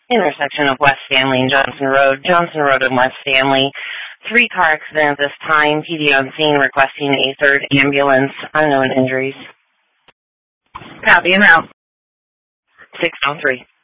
Intersection of West Stanley and Johnson Road. Johnson Road and West Stanley. 3-car accident at this time. PD on scene requesting a third ambulance. Unknown injuries. Copy, and out. 603.